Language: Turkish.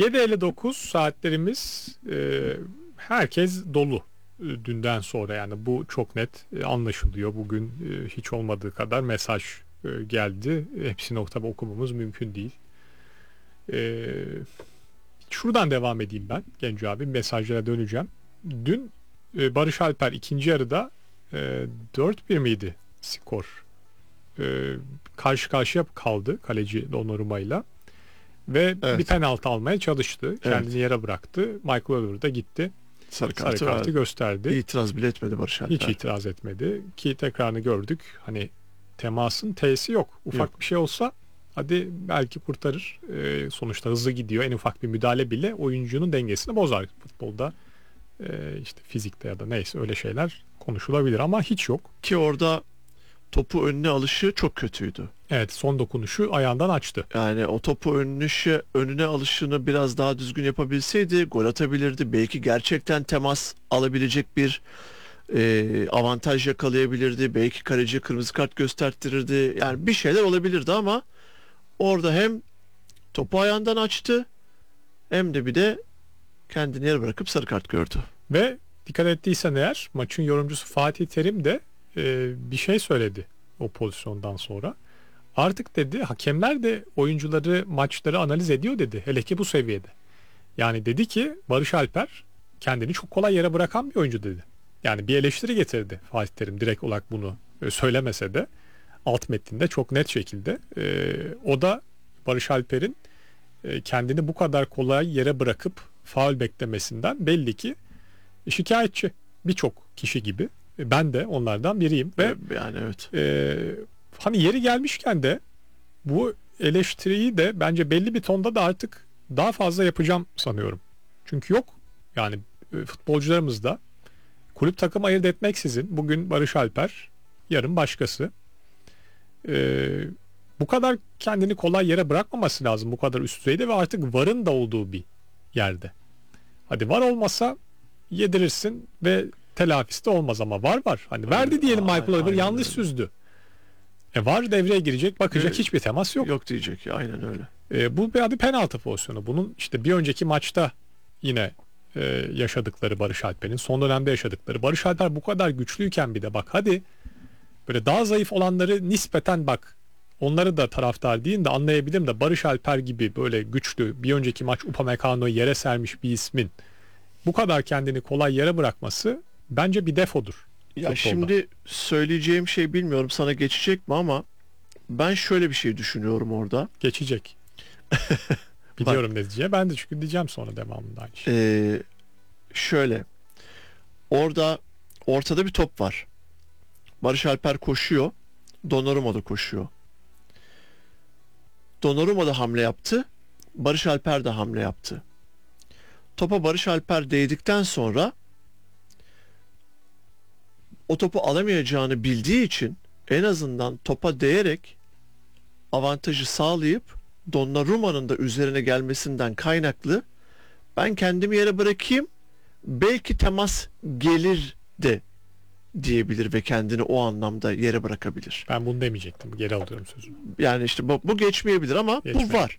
7:59 saatlerimiz, herkes dolu dünden sonra, yani bu çok net anlaşılıyor. Bugün hiç olmadığı kadar mesaj geldi. Hepsini tabii okumamız mümkün değil. E, Şuradan devam edeyim ben Genco abi, mesajlara döneceğim. Dün Barış Alper ikinci yarıda 4-1 miydi skor? Karşı karşıya kaldı kaleci Donnarumma'yla ve bir Evet. penaltı almaya çalıştı. Kendini Evet. yere bıraktı. Michael Oliver da gitti. Sarı Sarı kartı kartı verdi. gösterdi. İtiraz bile etmedi Barış Alper. Hiç itiraz etmedi ki tekrarını gördük. Hani temasın T'si yok. Ufak Yok. bir şey olsa hadi belki kurtarır. Sonuçta hızlı gidiyor. En ufak bir müdahale bile oyuncunun dengesini bozar futbolda. İşte fizikte ya da neyse öyle şeyler konuşulabilir ama hiç yok. Ki orada topu önüne alışı çok kötüydü. Evet, son dokunuşu ayağından açtı. Yani o topu önüne alışını biraz daha düzgün yapabilseydi gol atabilirdi. Belki gerçekten temas alabilecek bir avantaj yakalayabilirdi. Belki kaleci kırmızı kart gösterttirirdi. Yani bir şeyler olabilirdi ama orada hem topu ayağından açtı hem de bir de kendini yere bırakıp sarı kart gördü. Ve dikkat ettiysen eğer, maçın yorumcusu Fatih Terim de bir şey söyledi o pozisyondan sonra. Artık dedi, hakemler de oyuncuları, maçları analiz ediyor dedi. Hele ki bu seviyede. Yani dedi ki Barış Alper kendini çok kolay yere bırakan bir oyuncu dedi. Yani bir eleştiri getirdi Fatih Terim, direkt olarak bunu söylemese de alt metninde çok net şekilde. O da Barış Alper'in kendini bu kadar kolay yere bırakıp faul beklemesinden belli ki şikayetçi, birçok kişi gibi. Ben de onlardan biriyim ve Yani evet. hani yeri gelmişken de bu eleştiriyi de bence belli bir tonda da artık daha fazla yapacağım sanıyorum. Çünkü yok yani, futbolcularımız da kulüp takım ayırt etmeksizin bugün Barış Alper, yarın başkası. Bu kadar kendini kolay yere bırakmaması lazım, bu kadar üst düzeyde ve artık VAR'ın da olduğu bir yerde. Hadi VAR olmasa yedirirsin ve telafisi de olmaz ama var. Hani verdi diyelim, Michael Oliver yanlış süzdü. VAR devreye girecek, bakacak hiçbir temas yok. Yok diyecek ya, aynen öyle. Bu bir penaltı pozisyonu. Bunun işte bir önceki maçta yine yaşadıkları, Barış Alper'in son dönemde yaşadıkları. Barış Alper bu kadar güçlüyken bir de bak hadi böyle daha zayıf olanları nispeten bak, onları da taraftar değil de anlayabilirim de, Barış Alper gibi böyle güçlü, bir önceki maç Upamecano'yu yere sermiş bir ismin bu kadar kendini kolay yere bırakması bence bir defodur. Ya futbolda. şimdi söyleyeceğim şey bilmiyorum sana geçecek mi ama ben şöyle bir şey düşünüyorum orada. Geçecek. Biliyorum ne diyeceğim. Ben de çünkü diyeceğim sonra devamında aynı şey. Şöyle, orada ortada bir top var. Barış Alper koşuyor. Donnarumma da koşuyor. Donnarumma da hamle yaptı. Barış Alper de hamle yaptı. Topa Barış Alper değdikten sonra o topu alamayacağını bildiği için en azından topa değerek avantajı sağlayıp Donnarumma'nın da üzerine gelmesinden kaynaklı ben kendimi yere bırakayım, belki temas gelir de diyebilir ve kendini o anlamda yere bırakabilir. Ben bunu demeyecektim. Geri alıyorum sözümü. Yani işte bu geçmeyebilir ama Geçmedi. bu var.